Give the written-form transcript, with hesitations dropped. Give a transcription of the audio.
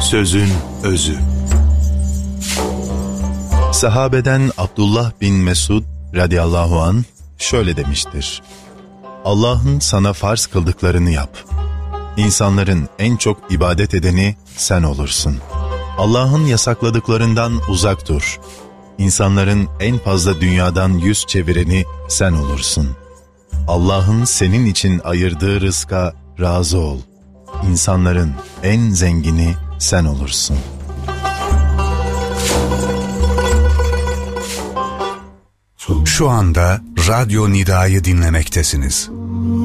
Sözün özü. Sahabeden Abdullah bin Mesud radıyallahu anh şöyle demiştir: Allah'ın sana farz kıldıklarını yap. İnsanların en çok ibadet edeni sen olursun. Allah'ın yasakladıklarından uzak dur. İnsanların en fazla dünyadan yüz çevireni sen olursun. Allah'ın senin için ayırdığı rızka razı ol. İnsanların en zengini sen olursun. Şu anda Radyo Nida'yı dinlemektesiniz.